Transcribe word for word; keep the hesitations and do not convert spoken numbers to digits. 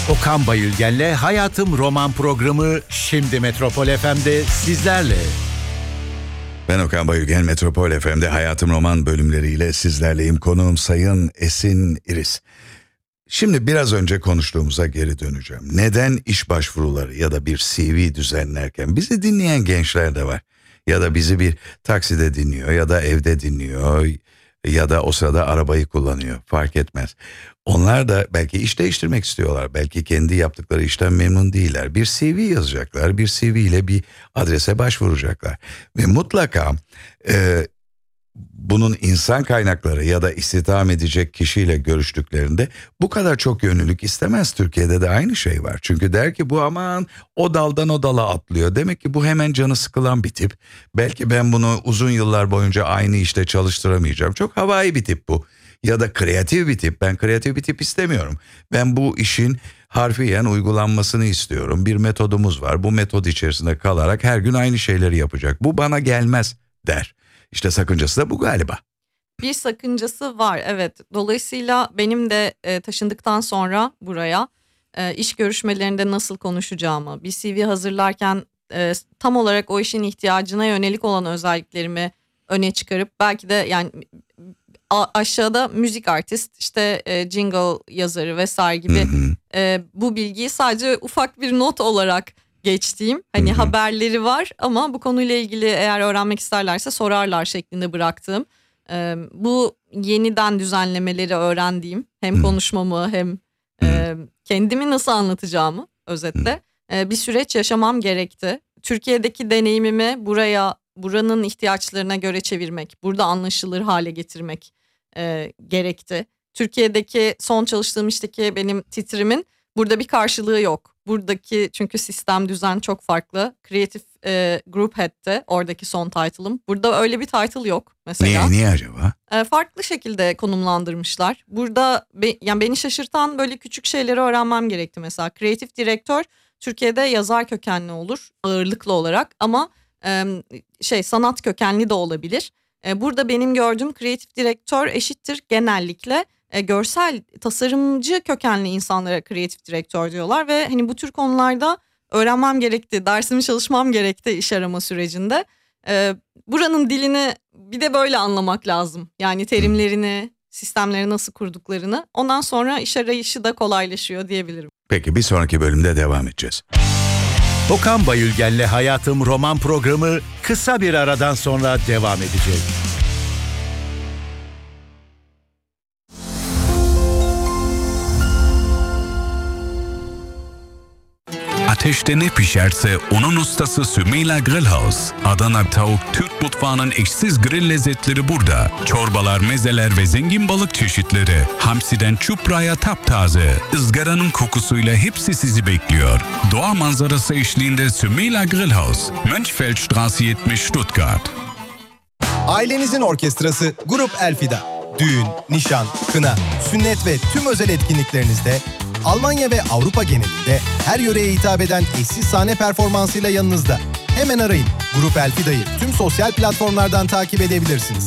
Okan Bayülgen'le Hayatım Roman programı şimdi Metropol F M'de sizlerle. Ben Okan Bayülgen, Metropol F M'de Hayatım Roman bölümleriyle sizlerleyim. Konuğum Sayın Esin İris. Şimdi biraz önce konuştuğumuza geri döneceğim. Neden iş başvuruları ya da bir C V düzenlerken bizi dinleyen gençler de var. Ya da bizi bir takside dinliyor ya da evde dinliyor ya da o sırada arabayı kullanıyor, fark etmez. Onlar da belki iş değiştirmek istiyorlar, belki kendi yaptıkları işten memnun değiller. Bir C V yazacaklar, bir C V ile bir adrese başvuracaklar. Ve mutlaka e, bunun insan kaynakları ya da istihdam edecek kişiyle görüştüklerinde bu kadar çok yönlülük istemez. Türkiye'de de aynı şey var. Çünkü der ki bu aman o daldan o dala atlıyor. Demek ki bu hemen canı sıkılan bir tip. Belki ben bunu uzun yıllar boyunca aynı işte çalıştıramayacağım. Çok havai bir tip bu. Ya da kreatif bir tip. Ben kreatif bir tip istemiyorum. Ben bu işin harfiyen uygulanmasını istiyorum. Bir metodumuz var. Bu metod içerisinde kalarak her gün aynı şeyleri yapacak. Bu bana gelmez der. İşte sakıncası da bu galiba. Bir sakıncası var, evet. Dolayısıyla benim de e, taşındıktan sonra buraya e, iş görüşmelerinde nasıl konuşacağımı, bir C V hazırlarken e, tam olarak o işin ihtiyacına yönelik olan özelliklerimi öne çıkarıp belki de yani a, aşağıda müzik artist, işte e, jingle yazarı vesaire gibi hı hı. E, bu bilgiyi sadece ufak bir not olarak geçtiğim, hani hı hı. haberleri var ama bu konuyla ilgili eğer öğrenmek isterlerse sorarlar şeklinde bıraktığım, e, bu yeniden düzenlemeleri öğrendiğim, hem hı. konuşmamı hem e, kendimi nasıl anlatacağımı özetle e, bir süreç yaşamam gerekti. Türkiye'deki deneyimimi buraya, buranın ihtiyaçlarına göre çevirmek, burada anlaşılır hale getirmek e, gerekti. Türkiye'deki son çalıştığım işteki benim titrimin burada bir karşılığı yok. Buradaki çünkü sistem, düzen çok farklı. Creative e, Group Head'te oradaki son title'ım. Burada öyle bir title yok mesela. Niye, niye acaba? E, farklı şekilde konumlandırmışlar. Burada be, yani beni şaşırtan böyle küçük şeyleri öğrenmem gerekti mesela. Kreatif direktör Türkiye'de yazar kökenli olur ağırlıklı olarak ama e, şey sanat kökenli de olabilir. E, burada benim gördüğüm kreatif direktör eşittir genellikle E, görsel tasarımcı kökenli insanlara kreatif direktör diyorlar ve hani bu tür konularda öğrenmem gerekti, dersimi çalışmam gerekti iş arama sürecinde. E, buranın dilini bir de böyle anlamak lazım. Yani terimlerini, sistemleri nasıl kurduklarını. Ondan sonra iş arayışı da kolaylaşıyor diyebilirim. Peki bir sonraki bölümde devam edeceğiz. Okan Bayülgen'le Hayatım Roman programı kısa bir aradan sonra devam edecek. Ateşte ne pişerse onun ustası Sümeyla Grillhaus. Adana tavuk, Türk mutfağının eşsiz grill lezzetleri burada. Çorbalar, mezeler ve zengin balık çeşitleri. Hamsiden çupraya taptaze. Izgaranın kokusuyla hepsi sizi bekliyor. Doğa manzarası eşliğinde Sümeyla Grillhaus. Mönchfeldstraße yetmiş Stuttgart. Ailenizin orkestrası Grup Elfida. Düğün, nişan, kına, sünnet ve tüm özel etkinliklerinizde Almanya ve Avrupa genelinde her yöreye hitap eden eşsiz sahne performansıyla yanınızda. Hemen arayın. Grup Elfida'yı tüm sosyal platformlardan takip edebilirsiniz.